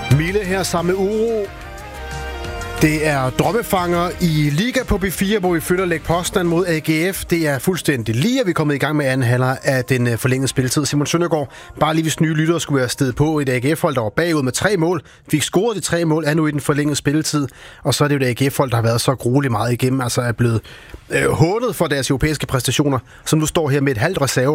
Mille her sammen med Uro. Det er drømmefanger i Liga på B4, hvor vi følger Lech Poznan mod AGF. Det er fuldstændig lige, at vi er kommet i gang med anden halvleg af den forlængede spilletid. Simon Søndergaard, bare lige hvis nye lyttere skulle være afsted på et AGF-hold, der var bagud med 3 mål. Fik scoret de 3 mål, er nu i den forlængede spilletid. Og så er det jo det AGF-hold, der har været så grueligt meget igennem, altså er blevet hånet for deres europæiske præstationer, som nu står her med et halvt reserve